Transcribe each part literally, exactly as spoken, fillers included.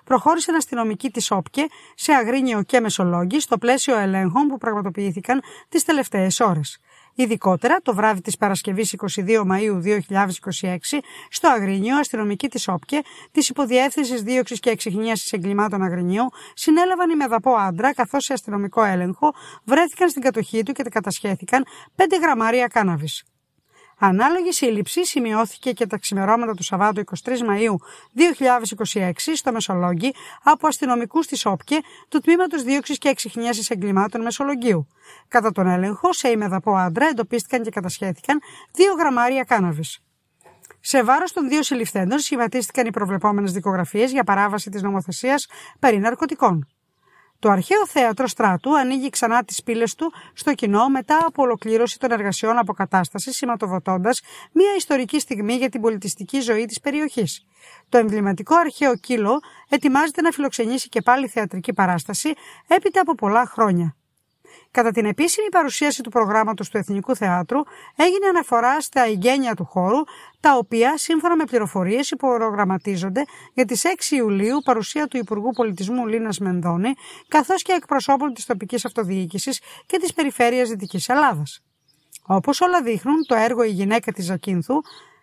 προχώρησαν αστυνομικοί της ΟΠΚΕ σε Αγρίνιο και Μεσολόγγι στο πλαίσιο ελέγχων που πραγματοποιήθηκαν τις τελευταίες ώρες. Ειδικότερα, το βράδυ της Παρασκευής εικοστή δεύτερη Μαΐου δύο χιλιάδες είκοσι έξι, στο Αγρίνιο, αστυνομικοί της ΟΠΚΕ, της Υποδιεύθυνσης Δίωξης και Εξιχνίασης Εγκλημάτων Αγρινίου, συνέλαβαν ημεδαπό άντρα, καθώς σε αστυνομικό έλεγχο βρέθηκαν στην κατοχή του και κατασχέθηκαν πέντε γραμμάρια κάναβης. Ανάλογη σύλληψη σημειώθηκε και τα ξημερώματα του Σαββάτου εικοστή τρίτη Μαΐου δύο χιλιάδες είκοσι έξι στο Μεσολόγγι από αστυνομικούς της ΟΠΚΕ του Τμήματος Δίωξης και Εξιχνίασης Εγκλημάτων Μεσολογγίου. Κατά τον έλεγχο, σε ημεδαπό άντρα εντοπίστηκαν και κατασχέθηκαν δύο γραμμάρια κάναβης. Σε βάρος των δύο συλληφθέντων σχηματίστηκαν οι προβλεπόμενες δικογραφίες για παράβαση της νομοθεσίας περί ναρκωτικών. Το αρχαίο θέατρο Στράτου ανοίγει ξανά τις πύλες του στο κοινό μετά από ολοκλήρωση των εργασιών αποκατάστασης, σηματοδοτώντας μια ιστορική στιγμή για την πολιτιστική ζωή της περιοχής. Το εμβληματικό αρχαίο Κύλο ετοιμάζεται να φιλοξενήσει και πάλι θεατρική παράσταση έπειτα από πολλά χρόνια. Κατά την επίσημη παρουσίαση του προγράμματος του Εθνικού Θεάτρου έγινε αναφορά στα εγγένεια του χώρου, τα οποία σύμφωνα με πληροφορίες υπορογραμματίζονται για τις έξι Ιουλίου παρουσία του Υπουργού Πολιτισμού Λίνας Μενδώνη, καθώς και εκπροσώπων της τοπικής αυτοδιοίκησης και της περιφέρειας Δυτικής Ελλάδας. Όπως όλα δείχνουν, το έργο «Η γυναίκα της Ζακίνθου»,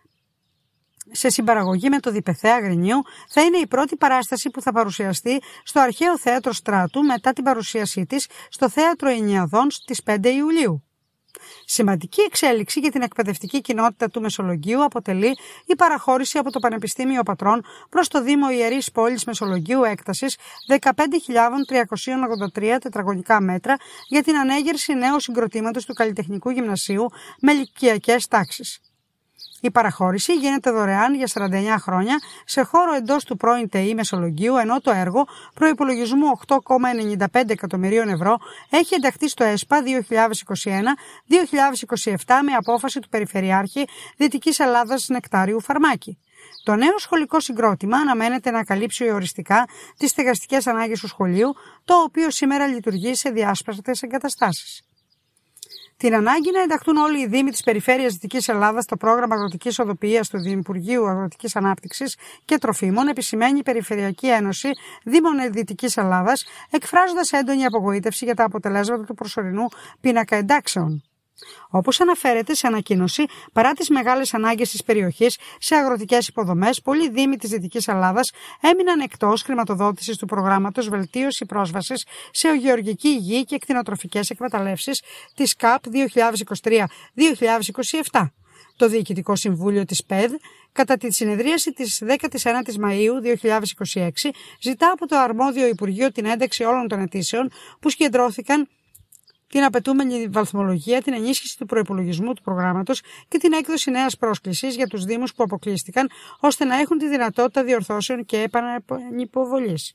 σε συμπαραγωγή με το Διπεθέ Αγρινίου, θα είναι η πρώτη παράσταση που θα παρουσιαστεί στο αρχαίο θέατρο Στράτου μετά την παρουσίασή της στο θέατρο Ενιαδών στις πέντε Ιουλίου. Σημαντική εξέλιξη για την εκπαιδευτική κοινότητα του Μεσολογγίου αποτελεί η παραχώρηση από το Πανεπιστήμιο Πατρών προς το Δήμο Ιερής Πόλης Μεσολογγίου έκτασης δεκαπέντε χιλιάδες τριακόσια ογδόντα τρία τετραγωνικά μέτρα για την ανέγερση νέου συγκροτήματος του Καλλιτεχνικού Γυμνασίου με ηλικιακές τάξεις. Η παραχώρηση γίνεται δωρεάν για σαράντα εννέα χρόνια σε χώρο εντός του πρώην ΤΕΗ Μεσολογγίου, ενώ το έργο προϋπολογισμού οκτώ κόμμα ενενήντα πέντε εκατομμυρίων ευρώ έχει ενταχθεί στο ΕΣΠΑ δύο χιλιάδες είκοσι ένα δύο χιλιάδες είκοσι επτά με απόφαση του Περιφερειάρχη Δυτικής Ελλάδας Νεκτάριου Φαρμάκη. Το νέο σχολικό συγκρότημα αναμένεται να καλύψει οριστικά τις στεγαστικές ανάγκες του σχολείου, το οποίο σήμερα λειτουργεί σε διάσπαστες εγκαταστάσεις. Την ανάγκη να ενταχθούν όλοι οι Δήμοι της Περιφέρειας Δυτικής Ελλάδας στο πρόγραμμα Αγροτικής Οδοποιίας του Διυπουργείου Αγροτικής Ανάπτυξης και Τροφίμων επισημαίνει η Περιφερειακή Ένωση Δήμων Δυτικής Ελλάδας, εκφράζοντας έντονη απογοήτευση για τα αποτελέσματα του προσωρινού πίνακα εντάξεων. Όπως αναφέρεται σε ανακοίνωση, παρά τις μεγάλες ανάγκες της περιοχής σε αγροτικές υποδομές, πολλοί δήμοι της Δυτικής Ελλάδας έμειναν εκτός χρηματοδότησης του προγράμματος Βελτίωση πρόσβασης σε γεωργική υγεία και κτηνοτροφικές εκμεταλλεύσεις της ΚΑΠ δύο χιλιάδες είκοσι τρία δύο χιλιάδες είκοσι επτά. Το Διοικητικό Συμβούλιο της ΠΕΔ, κατά τη συνεδρίαση της δέκατης ένατης Μαΐου δύο χιλιάδες είκοσι έξι, ζητά από το αρμόδιο Υπουργείο την ένταξη όλων των αιτήσεων που συγκεντρώθηκαν την απαιτούμενη βαθμολογία, την ενίσχυση του προϋπολογισμού του προγράμματος και την έκδοση νέας πρόσκλησης για τους Δήμους που αποκλείστηκαν, ώστε να έχουν τη δυνατότητα διορθώσεων και επανυποβολής.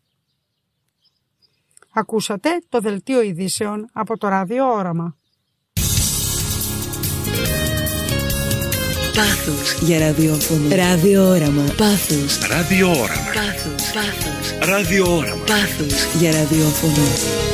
Ακούσατε το δελτίο ειδήσεων από το Ράδιο Όραμα. Πάθος για ραδιόφωνο. Ράδιο Όραμα. Πάθος. Ράδιο Όραμα. Πάθος. Πάθος. Ράδιο Όραμα. Πάθος για ραδιόφωνο.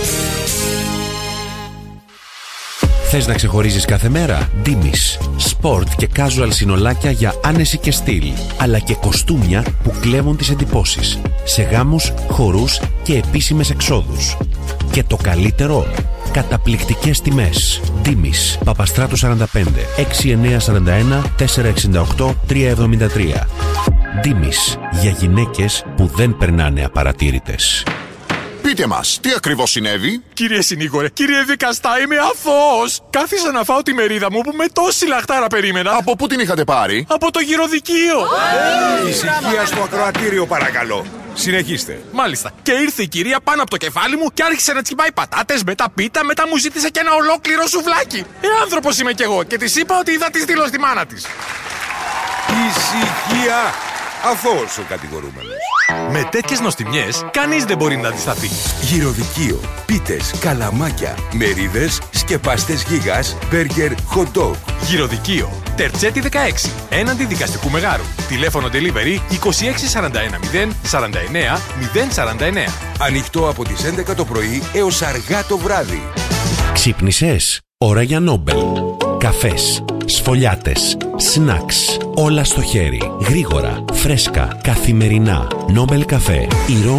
Θες να ξεχωρίζεις κάθε μέρα? Ντίμης. Σπορτ και casual συνολάκια για άνεση και στυλ, αλλά και κοστούμια που κλέβουν τις εντυπώσεις σε γάμους, χορούς και επίσημες εξόδους. Και το καλύτερο, καταπληκτικές τιμές. Ντίμης. Παπαστράτου σαράντα πέντε, έξι εννιά σαράντα ένα, τέσσερα εξήντα οκτώ, τρία εβδομήντα τρία. Ντίμης. Για γυναίκες που δεν περνάνε απαρατήρητες. Πείτε μας, τι ακριβώς συνέβη? Κύριε συνήγορε, κύριε δικαστά, είμαι αθώος. Κάθισα να φάω τη μερίδα μου που με τόση λαχτάρα περίμενα. Από πού την είχατε πάρει? Από το γυροδικείο. Hey, ησυχία στο ακροατήριο παρακαλώ. Συνεχίστε. Μάλιστα. Και ήρθε η κυρία πάνω από το κεφάλι μου και άρχισε να τσιμπάει πατάτες, μετά πίτα, μετά μου ζήτησε και ένα ολόκληρο σουβλάκι. Ε, άνθρωπος είμαι κι εγώ και της είπα ότι θα τη στείλω στη μάνα της. Ησυχία. Αθώος ο κατηγορούμενος. Με τέτοιες νοστιμιές, κανείς δεν μπορεί να αντισταθεί. Γυροδικείο, πίτες, καλαμάκια, μερίδες, σκεπαστές γίγας, μπέργκερ, hot dog. Γυροδικείο, Τερτσέτη δεκαέξι, έναντι Δικαστικού Μεγάρου. Τηλέφωνο delivery είκοσι έξι σαράντα ένα μηδέν σαράντα εννέα μηδέν σαράντα εννέα. Ανοιχτό από τις έντεκα το πρωί έως αργά το βράδυ. Ξύπνησες? Ώρα για Νόμπελ. Καφές, σφολιάτες, σνακς, όλα στο χέρι, γρήγορα, φρέσκα, καθημερινά. Νόμπελ καφέ.